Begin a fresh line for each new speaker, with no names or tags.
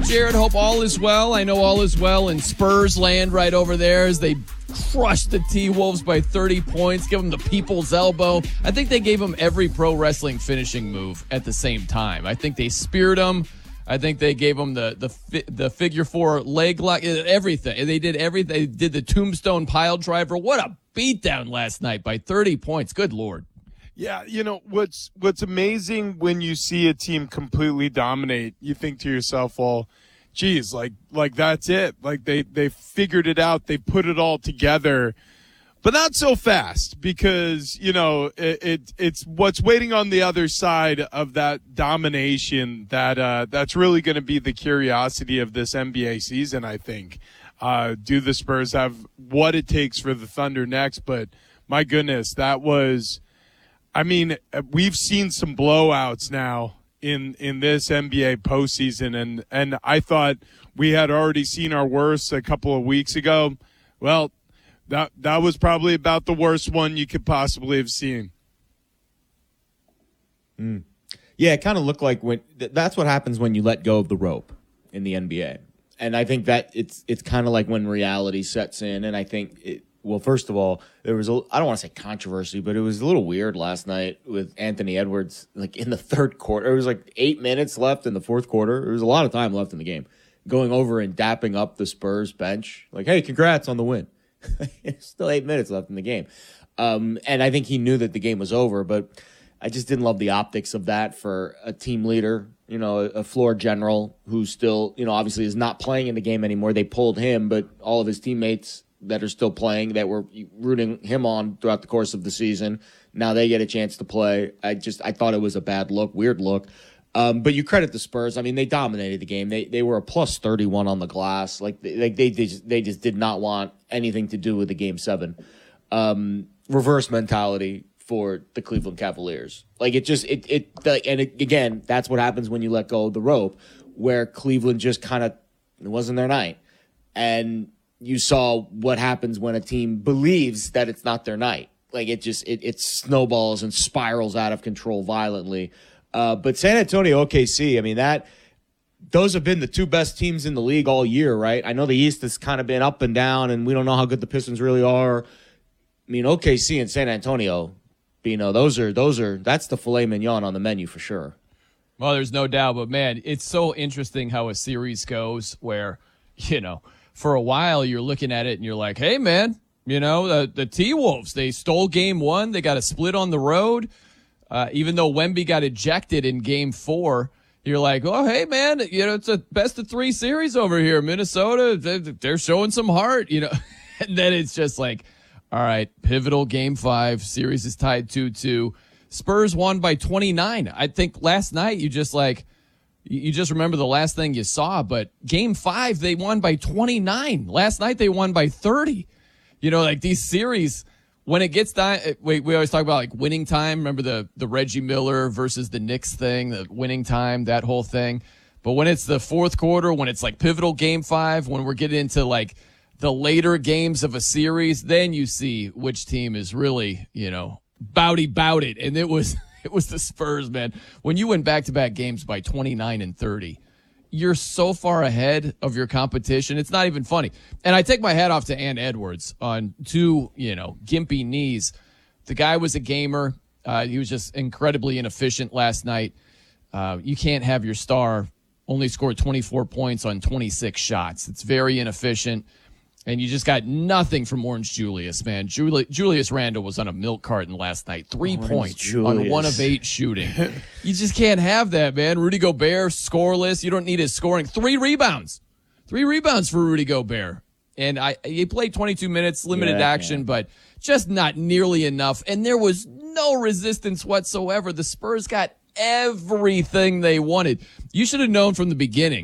Jared. Hope all is well. I know all is well in Spurs land right over there as they crush the T-Wolves by 30 points, give them the people's elbow. I think they gave them every pro wrestling finishing move at the same time. I think they speared them. I think they gave them the figure four leg lock, everything. They did everything. They did the tombstone pile driver. What a beatdown last night by 30 points. Good Lord.
Yeah, what's amazing when you see a team completely dominate, you think to yourself, well, geez, like that's it. Like they figured it out. They put it all together, but not so fast because, it's what's waiting on the other side of that domination that's really going to be the curiosity of this NBA season, I think. Do the Spurs have what it takes for the Thunder next? But my goodness, we've seen some blowouts now in this NBA postseason, and I thought we had already seen our worst a couple of weeks ago. Well, that was probably about the worst one you could possibly have seen.
Yeah, it kind of looked like that's what happens when you let go of the rope in the NBA. And I think that it's kind of like when reality sets in, and I think well, first of all, there was I don't want to say controversy, but it was a little weird last night with Anthony Edwards, like in the third quarter. It was like 8 minutes left in the fourth quarter. There was a lot of time left in the game. Going over and dapping up the Spurs bench, like, hey, congrats on the win. Still 8 minutes left in the game. And I think he knew that the game was over, but I just didn't love the optics of that for a team leader, a floor general who still, obviously is not playing in the game anymore. They pulled him, but all of his teammates that are still playing, that were rooting him on throughout the course of the season, now they get a chance to play. I thought it was a bad look, weird look. But you credit the Spurs. I mean, they dominated the game. They were a plus 31 on the glass. They just did not want anything to do with the Game 7. Reverse mentality for the Cleveland Cavaliers. Again, that's what happens when you let go of the rope, where Cleveland just kind of, it wasn't their night. And you saw what happens when a team believes that it's not their night. Like it snowballs and spirals out of control violently. But San Antonio, OKC, those have been the two best teams in the league all year, right? I know the East has kind of been up and down, and we don't know how good the Pistons really are. OKC and San Antonio, that's the filet mignon on the menu for sure.
Well, there's no doubt, but man, it's so interesting how a series goes where, for a while you're looking at it and you're like, hey man, the T-Wolves, they stole game 1. They got a split on the road. Even though Wemby got ejected in game 4, you're like, oh, hey man, it's a best of 3 series over here. Minnesota, they're showing some heart, and then it's just like, all right, pivotal game 5, series is tied 2-2. Spurs won by 29. I think last night you just remember the last thing you saw, but game 5, they won by 29. Last night they won by 30. These series, when it gets down, we always talk about winning time. Remember the Reggie Miller versus the Knicks thing, the winning time, that whole thing. But when it's the fourth quarter, when it's pivotal game 5, when we're getting into the later games of a series, then you see which team is really, bout it. And it was the Spurs, man. When you win back-to-back games by 29 and 30, you're so far ahead of your competition. It's not even funny. And I take my hat off to Ant Edwards on 2, gimpy knees. The guy was a gamer. He was just incredibly inefficient last night. You can't have your star only score 24 points on 26 shots. It's very inefficient. And you just got nothing from Orange Julius, man. Julius Randle was on a milk carton last night. 3 points on 1 of 8 shooting. You just can't have that, man. Rudy Gobert, scoreless. You don't need his scoring. 3 rebounds. 3 rebounds for Rudy Gobert. And he played 22 minutes, limited action, but just not nearly enough. And there was no resistance whatsoever. The Spurs got everything they wanted. You should have known from the beginning